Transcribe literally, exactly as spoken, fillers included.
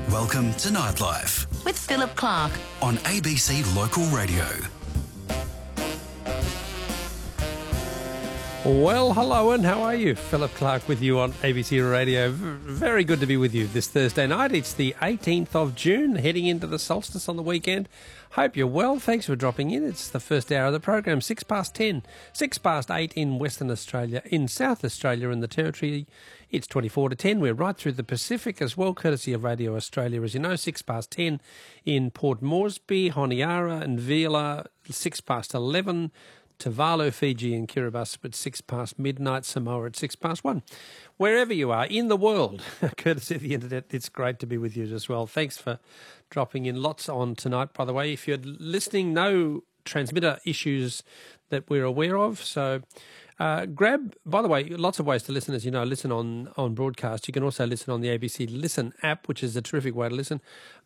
Welcome to Nightlife with Philip Clark on A B C Local Radio. Well, hello and how are you? Philip Clark with you on A B C Radio. V- very good to be with you this Thursday night. It's the eighteenth of June, heading into the solstice on the weekend. Hope you're well. Thanks for dropping in. It's the first hour of the program, six past ten, six past eight in Western Australia. In South Australia and the Territory, it's twenty-four to ten. We're right through the Pacific as well, courtesy of Radio Australia. As you know, six past ten in Port Moresby, Honiara and Vila, six past eleven. Tuvalu, Fiji and Kiribati at six past midnight, Samoa at six past one. Wherever you are in the world, courtesy of the internet, it's great to be with you as well. Thanks for dropping in. Lots on tonight, by the way. If you're listening, no transmitter issues that we're aware of. So uh, grab, by the way, lots of ways to listen, as you know. Listen on, on broadcast. You can also listen on the A B C Listen app, which is a terrific way to listen.